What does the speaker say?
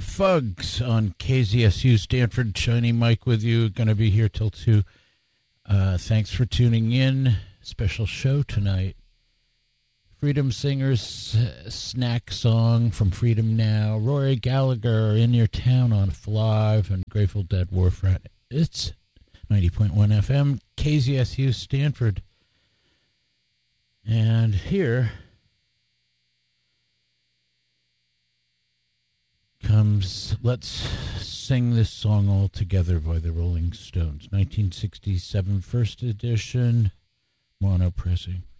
Fugs on KZSU Stanford. Shiny Mike with you. Going to be here till 2. Thanks for tuning in. Special show tonight. Freedom Singers snack song from Freedom Now. Rory Gallagher, In Your Town on Flive, and Grateful Dead Wharf Rat. It's 90.1 FM, KZSU Stanford. And here comes Let's Sing This Song All Together by the Rolling Stones. 1967 first edition, mono pressing.